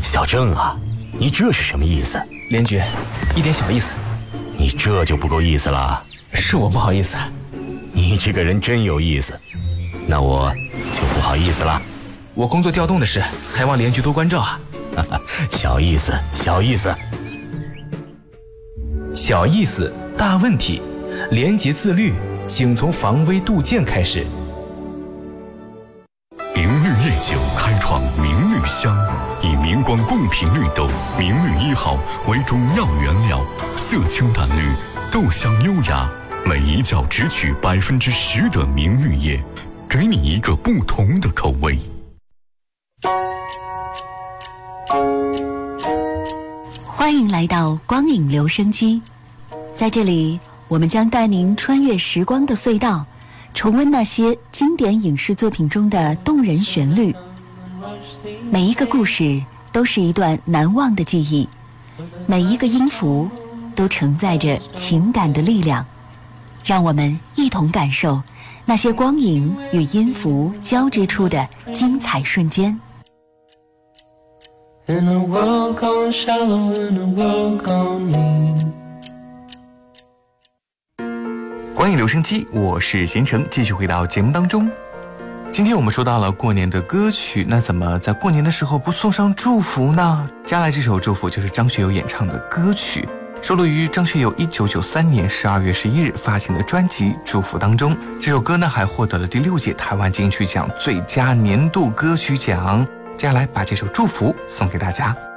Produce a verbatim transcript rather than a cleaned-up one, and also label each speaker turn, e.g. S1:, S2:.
S1: 小郑啊，你这是什么意思？
S2: 连局，一点小意思。
S1: 你这就不够意思了。
S2: 是我不好意思。
S1: 你这个人真有意思，那我就不好意思了。
S2: 我工作调动的事，还望连局多关照啊。
S1: 小意思，小意思。
S2: 小意思，大问题。廉洁自律，请从防微杜渐开始。
S3: 明绿夜酒开创明绿香，以明光贡品绿豆明绿一号为主要原料，色清淡绿，豆香优雅，每一角只取百分之十的明绿叶，给你一个不同的口味。
S4: 欢迎来到光影留声机，在这里我们将带您穿越时光的隧道，重温那些经典影视作品中的动人旋律。每一个故事都是一段难忘的记忆，每一个音符都承载着情感的力量。让我们一同感受那些光影与音符交织出的精彩瞬间。
S5: In a world gone shallow, in a world gone mean。
S6: 光影留声机，我是贤成，继续回到节目当中。今天我们说到了过年的歌曲，那怎么在过年的时候不送上祝福呢？接下来这首祝福就是张学友演唱的歌曲，收录于张学友一九九三年十二月十一日发行的专辑《祝福》当中。这首歌呢还获得了第六届台湾金曲奖最佳年度歌曲奖。接下来把这首《祝福》送给大家。